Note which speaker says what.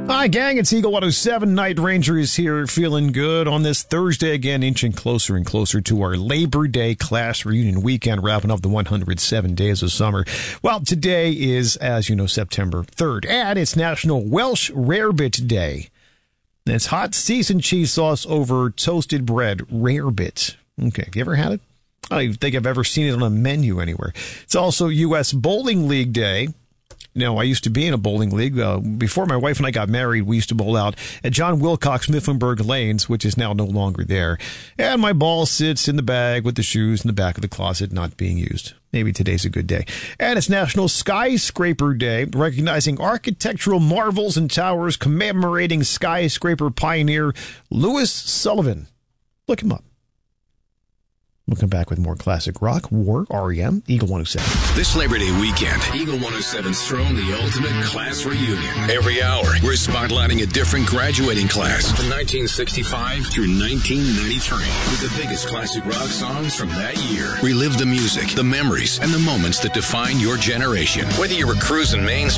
Speaker 1: Hi, gang. It's Eagle 107. Night Ranger is here, feeling good on this Thursday again, inching closer and closer to our Labor Day class reunion weekend, wrapping up the 107 days of summer. Well, today is, as you know, September 3rd, and it's National Welsh Rarebit Day. And it's hot seasoned cheese sauce over toasted bread, rarebit. Okay, have you ever had it? I don't think I've ever seen it on a menu anywhere. It's also U.S. Bowling League Day. No, I used to be in a bowling league. Before my wife and I got married, we used to bowl out at John Wilcox Mifflinburg Lanes, which is now no longer there. And my ball sits in the bag with the shoes in the back of the closet, not being used. Maybe today's a good day. And it's National Skyscraper Day, recognizing architectural marvels and towers, commemorating skyscraper pioneer Louis Sullivan. Look him up. We'll come back with more classic rock, War, R.E.M., Eagle 107.
Speaker 2: This Labor Day weekend, Eagle 107's thrown the ultimate class reunion. Every hour, we're spotlighting a different graduating class from 1965 through 1993 with the biggest classic rock songs from that year. Relive the music, the memories, and the moments that define your generation. Whether you were cruising Main